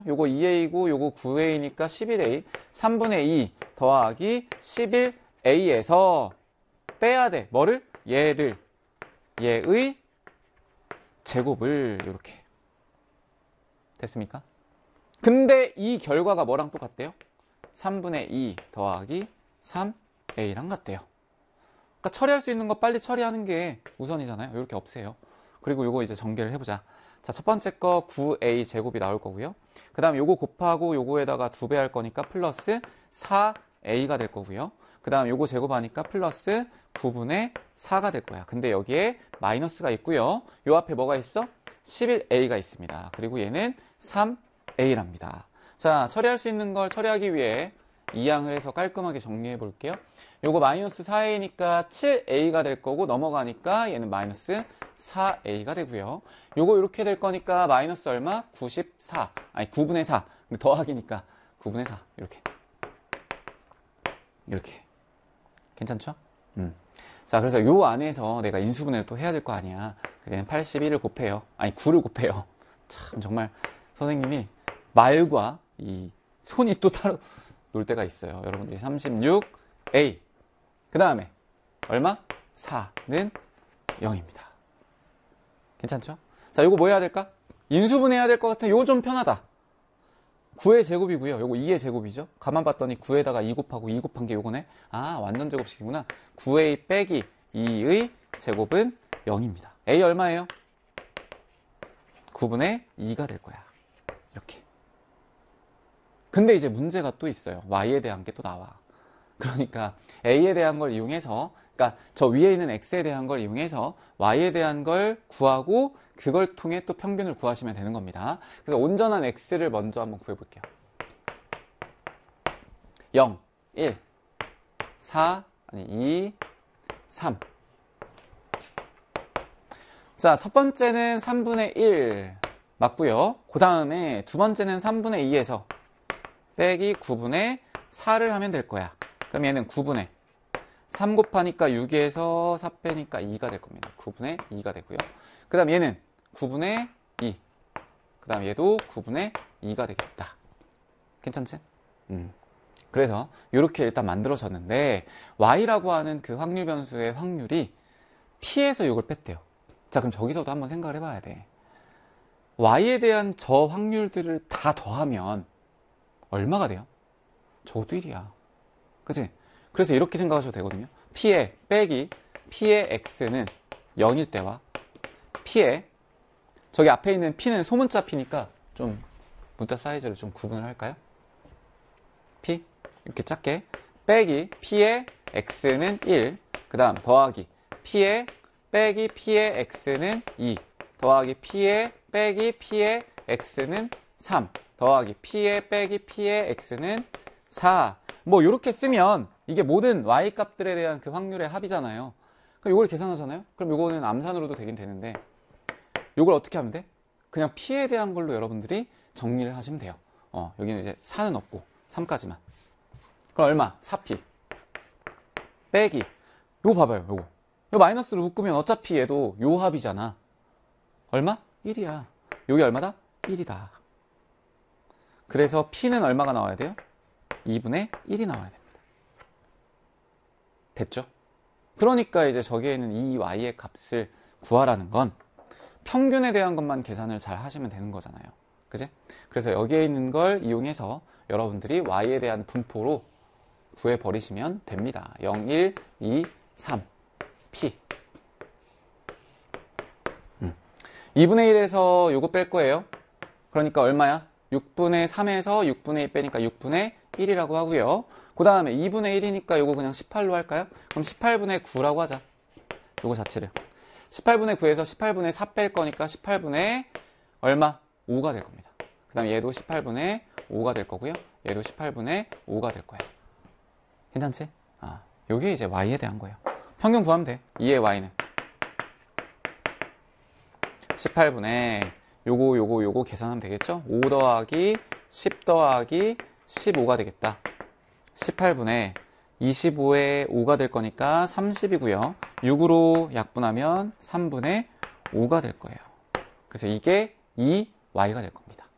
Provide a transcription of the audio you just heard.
요거 2a고 요거 9a니까 11a. 3분의 2 더하기 11a에서 빼야 돼. 뭐를? 얘의 제곱을 이렇게. 됐습니까? 근데 이 결과가 뭐랑 똑같대요? 3분의 2 더하기 3a랑 같대요. 그러니까 처리할 수 있는 거 빨리 처리하는 게 우선이잖아요. 이렇게 없애요. 그리고 요거 이제 전개를 해보자. 자, 첫 번째 거 9a 제곱이 나올 거고요. 그 다음 요거 곱하고 요거에다가 2배 할 거니까 플러스 4a가 될 거고요. 그 다음 요거 제곱하니까 플러스 9분의 4가 될 거야. 근데 여기에 마이너스가 있고요. 요 앞에 뭐가 있어? 11a가 있습니다. 그리고 얘는 3a랍니다. 자, 처리할 수 있는 걸 처리하기 위해 이항을 해서 깔끔하게 정리해 볼게요. 요거 마이너스 4a니까 7a가 될 거고 넘어가니까 얘는 마이너스 4a가 되고요. 요거 이렇게 될 거니까 마이너스 얼마? 94. 아니 9분의 4. 더하기니까 9분의 4. 이렇게. 괜찮죠? 자, 그래서 요 안에서 내가 인수분해를 또 해야 될 거 아니야. 그때는 81을 곱해요. 아니 9를 곱해요. 참 정말 선생님이 말과 이 손이 또 따로 놀 때가 있어요. 여러분들이 36a. 그 다음에 얼마? 4는 0입니다. 괜찮죠? 자, 요거 뭐 해야 될까? 인수분해 해야 될 것 같아. 요거 좀 편하다. 9의 제곱이고요. 요거 2의 제곱이죠. 가만 봤더니 9에다가 2 곱하고 2 곱한 게 요거네. 아, 완전 제곱식이구나. 9a 빼기 2의 제곱은 0입니다. a 얼마예요? 9분의 2가 될 거야. 이렇게. 근데 이제 문제가 또 있어요. y에 대한 게 또 나와. 그러니까 a에 대한 걸 이용해서, 그러니까 저 위에 있는 x에 대한 걸 이용해서 y에 대한 걸 구하고 그걸 통해 또 평균을 구하시면 되는 겁니다. 그래서 온전한 x를 먼저 한번 구해볼게요. 0, 1, 4, 아니 2, 3. 자, 첫 번째는 3분의 1 맞고요. 그 다음에 두 번째는 3분의 2에서 빼기 9분의 4를 하면 될 거야. 그럼 얘는 9분의 3 곱하니까 6에서 4 빼니까 2가 될 겁니다. 9분의 2가 되고요. 그 다음 얘는 9분의 2. 그 다음 얘도 9분의 2가 되겠다. 괜찮지? 그래서 이렇게 일단 만들어졌는데 y라고 하는 그 확률 변수의 확률이 p에서 6을 뺐대요. 자, 그럼 저기서도 한번 생각을 해봐야 돼. y에 대한 저 확률들을 다 더하면 얼마가 돼요? 저것도 1이야. 그치? 그래서 이렇게 생각하셔도 되거든요. p의 빼기 p의 x는 0일 때와 p의, 저기 앞에 있는 p는 소문자 p니까 좀 문자 사이즈를 좀 구분을 할까요? p 이렇게 작게 빼기 p의 x는 1, 그 다음 더하기 p의 빼기 p의 x는 2, 더하기 p의 빼기 p의 x는 3, 더하기 p의 빼기 p의 x는 4. 뭐 이렇게 쓰면 이게 모든 y 값들에 대한 그 확률의 합이잖아요. 그럼 이걸 계산하잖아요. 그럼 이거는 암산으로도 되긴 되는데 이걸 어떻게 하면 돼? 그냥 p에 대한 걸로 여러분들이 정리를 하시면 돼요. 여기는 이제 4는 없고 3까지만. 그럼 얼마? 4p 빼기 요거 봐봐요. 요거 마이너스로 묶으면 어차피 얘도 요 합이잖아. 얼마? 1이야. 요게 얼마다? 1이다. 그래서 p는 얼마가 나와야 돼요? 2분의 1이 나와야 됩니다. 됐죠? 그러니까 이제 저기에 있는 이 y의 값을 구하라는 건 평균에 대한 것만 계산을 잘 하시면 되는 거잖아요. 그지? 그래서 여기에 있는 걸 이용해서 여러분들이 y에 대한 분포로 구해버리시면 됩니다. 0, 1, 2, 3, p. 2분의 1에서 요거 뺄 거예요. 그러니까 얼마야? 6분의 3에서 6분의 1 빼니까 6분의 1이라고 하고요. 그 다음에 2분의 1이니까 요거 그냥 18로 할까요? 그럼 18분의 9라고 하자. 요거 자체를. 18분의 9에서 18분의 4 뺄 거니까 18분의 얼마? 5가 될 겁니다. 그 다음에 얘도 18분의 5가 될 거고요. 얘도 18분의 5가 될 거예요. 괜찮지? 요게 이제 y에 대한 거예요. 평균 구하면 돼. 2의 y는 18분의 요거 계산하면 되겠죠? 5 더하기 10 더하기 15가 되겠다. 18분의 25에 5가 될 거니까 30이고요. 6으로 약분하면 3분의 5가 될 거예요. 그래서 이게 2y가 될 겁니다.